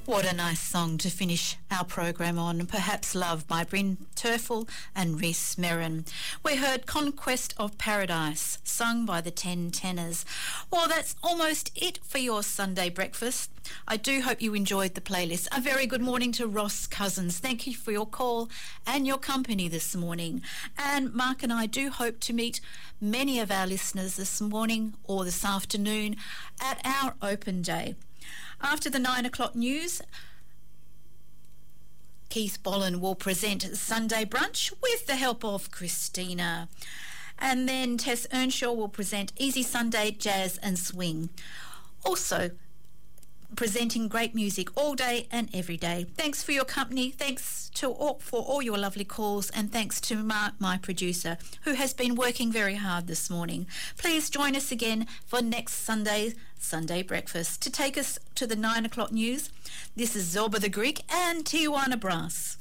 What a nice song to finish our program on. Perhaps Love by Bryn Terfel and Rhys Merrin. We heard Conquest of Paradise, sung by the Ten Tenors. Well, that's almost it for your Sunday breakfast. I do hope you enjoyed the playlist. A very good morning to Ross Cousins. Thank you for your call and your company this morning. And Mark and I do hope to meet many of our listeners this morning or this afternoon at our open day. After the 9 o'clock news, Keith Bollen will present Sunday Brunch with the help of Christina. And then Tess Earnshaw will present Easy Sunday Jazz and Swing. Also, presenting great music all day and every day. Thanks for your company. Thanks for all your lovely calls, and thanks to Mark, my producer, who has been working very hard this morning. Please join us again for next Sunday breakfast. To take us to the 9 o'clock news, this is Zorba the Greek and Tijuana Brass.